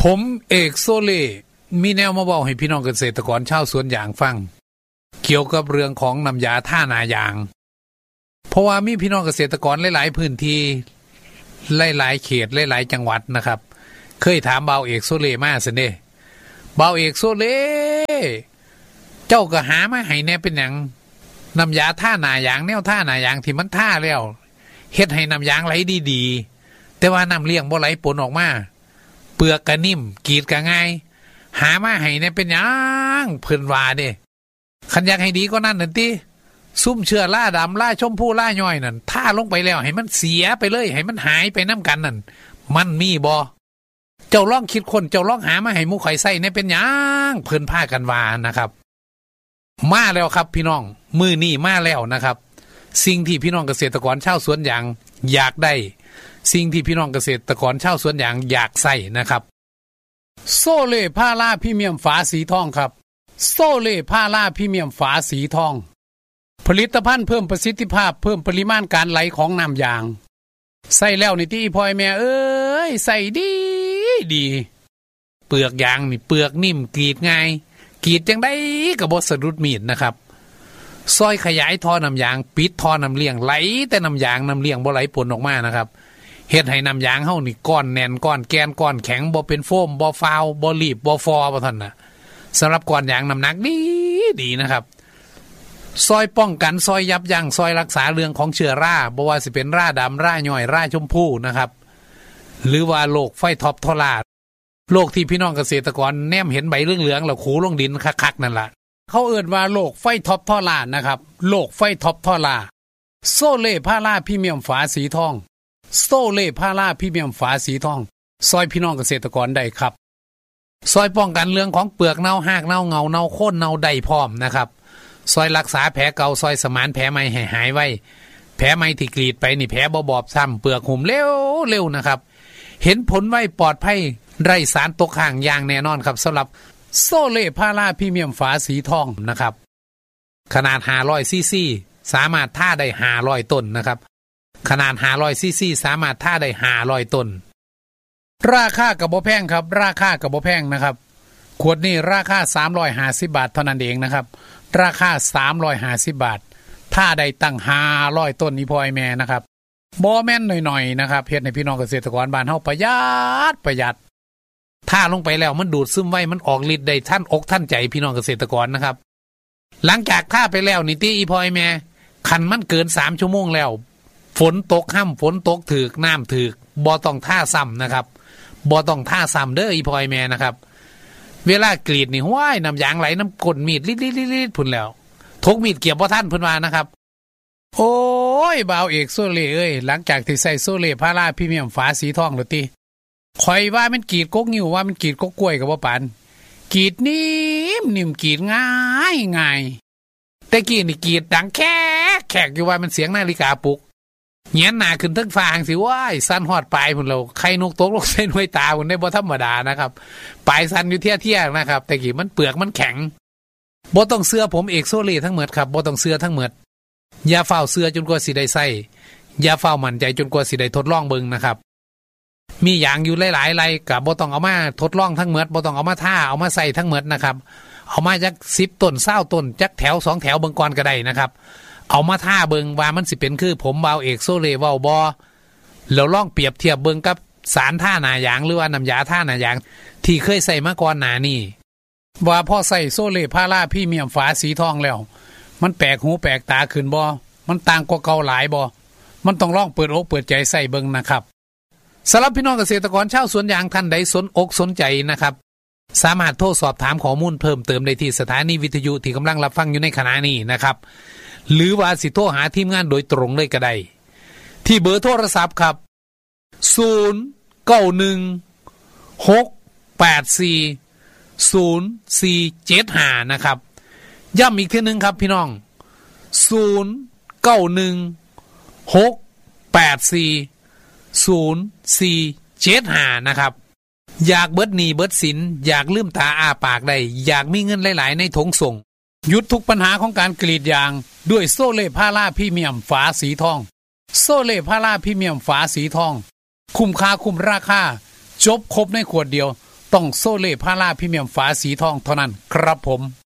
ผมเอกโซเล่มีแนวมาบอกให้พี่น้องเกษตรกรชาวสวนยางฟังเกี่ยวกับเรื่องของน้ำยาท่านายางเพราะว่ามีพี่น้องเกษตรกรหลายๆพื้นที่หลายๆเขตหลายๆจังหวัดนะครับเคยถามเบาเอกโซเล่มาสิเด้เบาเอกโซเล่เจ้าก็หามาให้แน่เป็นหยังน้ำยาท่านายางแนวท่านายางที่มันท่าแล้วเฮ็ดให้น้ำยางไหลดีๆแต่ว่าน้ำเลี้ยงบ่ไหลปนออกมาเปลือกก็นิ่มกรีดก็ง่ายหามาให้เนี่ยเป็นหยังเพิ่นว่าเด้คันอยากให้ดีก็นั่นนั่นติซุ่มเชื้อราดำราชมพูราย่อยนั่นท่าลงไปแล้วให้มันเสียไปเลยให้มันหายไปน้ำกันนั่นมันมีบ่เจ้าลองคิดคนเจ้าลองหามาให้หมู่ข่อยใส่เนี่ยเป็นหยังเพิ่นพากันว่านะครับมาแล้วครับพี่น้องมื้อนี้มาแล้วนะครับสิ่งที่พี่น้องเกษตรกรชาวสวนยางอยากได้สิ่งที่พี่น้องเกษตรกรชาวสวนยางอยากใส่นะครับโซเล่พาราพรีเมียมฝาสีทองครับโซเล่พาราพรีเมียมฝาสีทองผลิตภัณฑ์เพิ่มประสิทธิภาพเพิ่มปริมาณการไหลของน้ำยางใส่แล้วนี่ที่พ่อแม่เอ้ยใส่ดีเปลือกยางนี่เปลือกนิ่มกรีดง่ายกรีดจังได้ก็บ่สะดุดมีดนะครับซอยขยายท่อน้ำยางปิดท่อน้ำเลี้ยงไหลแต่น้ำยางน้ำเลี้ยงบ่ไหลปนออกมานะครับเฮ็ดให้น้ำยางเฮานี่ก้อนแน่นก้อนแกนก้อนแข็งบ่เป็นโฟมบ่ฟาวบ่รีบบ่ฟอบ่ท่านน่ะสำหรับก้อนยางน้ำหนักดีนะครับซอยป้องกันซอยยับยั้งซอยรักษาเรื่องของเชื้อราบ่ว่าสิเป็นราดำราย่อยราชมพูนะครับหรือว่าโรคไฟท็อปทอราโรคที่พี่น้องเกษตรกรแนมเห็นใบเหลืองๆแล้วขูลงดินคักๆนั่นล่ะเขาเอิ้นว่าโรคไฟท็อปทอรานะครับโรคไฟท็อปทอราโซเล่พาราพรีเมียมฝาสีทองโซเล่พาราพรีเมียมฝาสีทองซอยพี่น้องเกษตรกรได้ครับซอยป้องกันเรื่องของเปลือกเน่าหากเน่าเงาเน่าโค่นเน่าได้พร้อมนะครับซอยรักษาแผลเก่าซอยสมานแผลใหม่ให้หายไวแผลใหม่ที่กรีดไปนี่แผลบ่บอบซ้ำเปลือกหุ่มเร็วนะครับเห็นผลไวปลอดภัยไร้สารตกค้างอย่างแน่นอนครับสำหรับโซเล่พาราพรีเมียมฝาสีทองนะครับขนาด500ซีซีสามารถท่าได้500ต้นนะครับขนาด500ซีซีสามารถท่าได้500ต้นราคาก็บ่แพงครับราคาก็บ่แพงนะครับขวดนี้ราคา350บาทเท่านั้นเองนะครับราคา350บาทท่าได้ตั้ง500ต้นนี่พ่อไอ้แม่นะครับบ่แม่นหน่อยๆนะครับเฮ็ดให้พี่น้องเกษตรกรบ้านเฮาประหยัดท่าลงไปแล้วมันดูดซึมไว้มันออกฤทธิ์ได้ท่านอกท่านใจพี่น้องเกษตรกรนะครับหลังจากท่าไปแล้วนี่ติอีพ่อไอ้แม่คันมันเกิน3ชั่วโมงแล้วฝนตกห้ำฝนตกถึกน้ำถึกบ่ต้องท่าซ้ำนะครับบ่ต้องท่าซ้ำเด้ออีพ่อไอ้แม่นะครับเวลากรีดนี่ห้วยน้ำยางไหลน้ำก้นมีดลิดพุ่นแล้วทกมีดเกี่ยวบ่ทันเพิ่นว่านะครับโอ้ยบ่าวเอกโซเล่เอ้ยหลังจากที่ใส่โซเล่พาราพรีเมียมฝาสีทองแล้วติข่อยว่ามันกรีดกกนิ้วว่ามันกรีดกกกล้วยก็บ่ปานกรีดนิ่มกรีดง่ายแต่กี้นี่กรีดดังแขกอยู่ว่ามันเสียงนาฬิกาปลุกเงียนหน้าขึ้นทั้งฟ้าจังสิว้ายสั่นฮอดปลายพุ่นแล้วไข่นกตกลงใส่หน่วยตาพุ่นได้บ่ธรรมดานะครับปลายสั่นอยู่เที่ยนะครับแต่กี้มันเปลือกมันแข็งบ่ต้องเชื่อผมเอกโซเล่ทั้งหมดครับบ่ต้องเชื่อทั้งหมดอย่าเฝ้าเชื่อจนกว่าสิได้ใช้อย่าเฝ้ามั่นใจจนกว่าสิได้ทดลองเบิ่งนะครับมีอย่างอยู่หลายๆไรก็บ่ต้องเอามาทดลองทั้งหมดบ่ต้องเอามาท่าเอามาใส่ทั้งหมดนะครับเอามาจัก10ต้น20ต้นจักแถว2แถวเบิ่งก่อนก็ได้นะครับเอามาท่าเบิงว่ามันสิเป็นคือผมบ่าวเอกโซเล่เว้าบ่แล้วลองเปรียบเทียบเบิงกับสารท่าหน้ายางหรือว่าน้ำยาท่าหน้ายางที่เคยใส่มาก่อนหน้านี้ว่าพอใส่โซเล่พาราพรีเมียมฝาสีทองแล้วมันแปลกหูแปลกตาขึ้นบ่มันต่างกว่าเก่าหลายบ่มันต้องลองเปิดอกเปิดใจใส่เบิงนะครับสำหรับพี่น้องเกษตรกรชาวสวนยางท่านใดสนอกสนใจนะครับสามารถโทรสอบถามข้อมูลเพิ่มเติมได้ที่สถานีวิทยุที่กำลังรับฟังอยู่ในขณะนี้นะครับหรือว่าสิโทรหาทีมงานโดยตรงเลยก็ได้ที่เบอร์โทรศัพท์ครับ0916840475นะครับย้ำอีกทีนึงครับพี่น้อง0916840475นะครับอยากเบิดหนี้เบิดสินอยากลืมตาอ้าปากได้อยากมีเงินหลายๆในถุงส่งหยุดทุกปัญหาของการกรีดยางด้วยโซเล่พาราพรีเมียมฝาสีทองโซเล่พาราพรีเมียมฝาสีทองคุ้มค่าคุ้มราคาจบครบในขวดเดียวต้องโซเล่พาราพรีเมียมฝาสีทองเท่านั้นครับผม